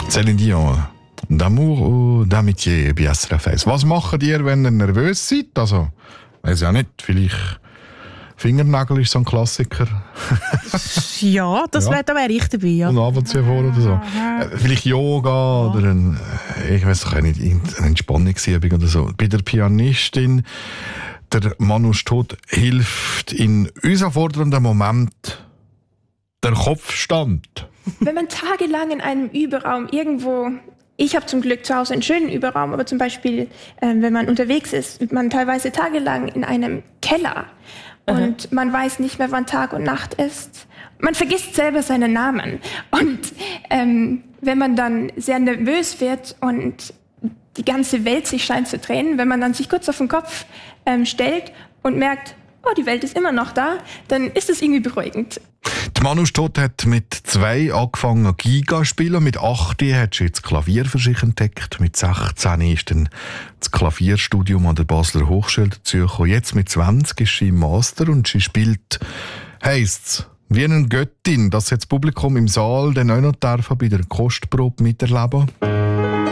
Céline Dion, d'amour ou d'amitié bei SRF 1. Was macht ihr, wenn ihr nervös seid? Also, weiß ja nicht, vielleicht Fingernägel ist so ein Klassiker. Ja, da wäre ich dabei. Ja. Und ab und zu vor oder so. Vielleicht Yoga oder ich weiß auch nicht, eine Entspannungsübung oder so. Bei der Pianistin, der Manu Stott, hilft in herausfordernden Moment der Kopfstand. Wenn man tagelang in einem Überraum irgendwo, ich habe zum Glück zu Hause einen schönen Überraum, aber zum Beispiel, wenn man unterwegs ist, man teilweise tagelang in einem Keller und man weiß nicht mehr, wann Tag und Nacht ist. Man vergisst selber seinen Namen. Und wenn man dann sehr nervös wird und die ganze Welt sich scheint zu drehen, wenn man dann sich kurz auf den Kopf stellt und merkt, oh, die Welt ist immer noch da, dann ist es irgendwie beruhigend. Die Manu Stott hat mit 2 angefangen Giga zu spielen. Mit 8 hat sie das Klavier für sich entdeckt. Mit 16 ist dann das Klavierstudium an der Basler Hochschule dazugekommen. Jetzt mit 20 ist sie im Master und sie spielt, heisst's, wie eine Göttin, dass jetzt das Publikum im Saal dann auch noch bei der Kostprobe miterleben darf.